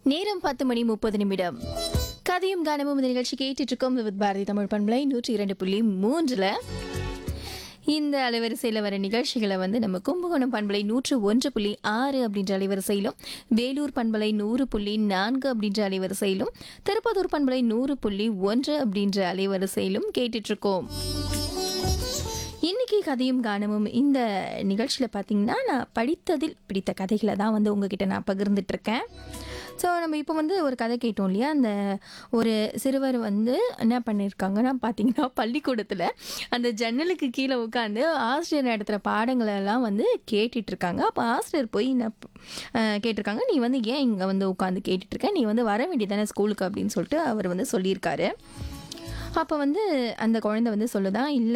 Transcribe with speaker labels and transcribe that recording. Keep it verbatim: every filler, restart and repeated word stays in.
Speaker 1: நேரம் பத்து மணி முப்பது நிமிடம். கதையும் கானமும் இந்த நிகழ்ச்சி கேட்டுட்டு இருக்கோம் வித் பாரதி தமிழ் பண்பலை நூற்றி இரண்டு புள்ளி மூன்றுல. இந்த அலைவரிசையில் வர நிகழ்ச்சிகளை வந்து நம்ம கும்பகோணம் பண்பலை நூற்று ஒன்று புள்ளி ஆறு அப்படின்ற அலைவரிசையிலும், வேலூர் பண்பலை நூறு புள்ளி நான்கு அப்படின்ற அலைவரிசையிலும், திருப்பத்தூர் பண்பலை நூறு புள்ளி ஒன்று அப்படின்ற அலைவரிசையிலும் கேட்டுட்டு இருக்கோம். இன்றைக்கி கதையும் கானமும் இந்த நிகழ்ச்சியில் பார்த்திங்கன்னா, நான் படித்ததில் பிடித்த கதைகளை தான் வந்து உங்ககிட்ட நான் பகிர்ந்துட்டுருக்கேன். ஸோ நம்ம இப்போ வந்து ஒரு கதை கேட்டோம் இல்லையா, அந்த ஒரு சிறுவர் வந்து என்ன பண்ணியிருக்காங்கன்னா பார்த்திங்கன்னா, பள்ளிக்கூடத்தில் அந்த ஜன்னலுக்கு கீழே உட்காந்து ஆசிரியர் நடத்துகிற பாடங்களெல்லாம் வந்து கேட்டுட்ருக்காங்க. அப்போ ஆசிரியர் போய் என்ன கேட்டிருக்காங்க, நீ வந்து ஏன் இங்கே வந்து உட்காந்து கேட்டுட்ருக்க, நீ வந்து வர வேண்டியதானே ஸ்கூலுக்கு அப்படின்னு சொல்லிட்டு அவர் வந்து சொல்லியிருக்காரு. அப்போ வந்து அந்த குழந்தை வந்து சொல்லுதான், இல்லை